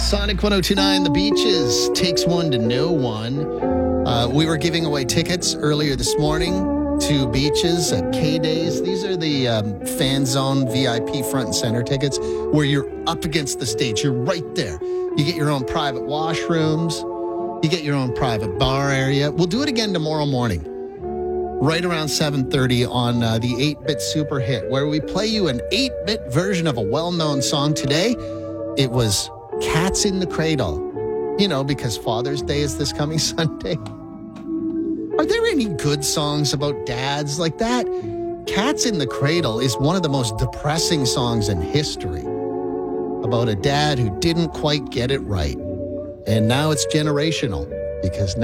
Sonic 1029, The Beaches, Takes One to Know One. We were giving away tickets earlier this morning to Beaches at K-Days. These are the fan zone VIP front and center tickets where you're up against the stage. You're right there. You get your own private washrooms. You get your own private bar area. We'll do it again tomorrow morning, right around 7:30 on the 8-Bit Super Hit, where we play you an 8-bit version of a well-known song. Today, it was Cats in the Cradle. You know, because Father's Day is this coming Sunday. Are there any good songs about dads like that? Cats in the Cradle is one of the most depressing songs in history, about a dad who didn't quite get it right. And now it's generational, because